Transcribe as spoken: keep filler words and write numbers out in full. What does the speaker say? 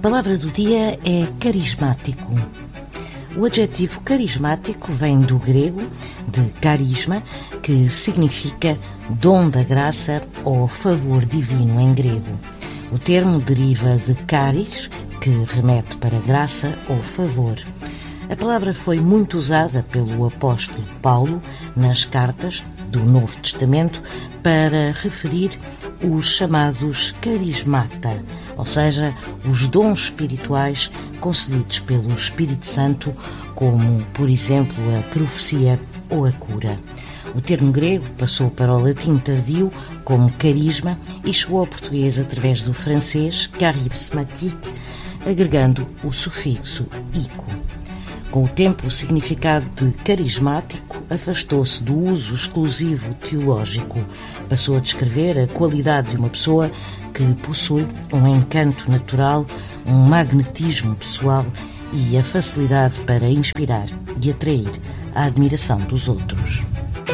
palavra do dia é carismático. O adjetivo carismático vem do grego, de carisma, que significa dom da graça ou favor divino em grego. O termo deriva de caris, que remete para graça ou favor. A palavra foi muito usada pelo apóstolo Paulo nas cartas do Novo Testamento para referir os chamados carismata, ou seja, os dons espirituais concedidos pelo Espírito Santo, como, por exemplo, a profecia ou a cura. O termo grego passou para o latim tardio como carisma e chegou ao português através do francês charismatique, agregando o sufixo ico. Com o tempo, o significado de carismático afastou-se do uso exclusivo teológico. Passou a descrever a qualidade de uma pessoa que possui um encanto natural, um magnetismo pessoal e a facilidade para inspirar e atrair a admiração dos outros.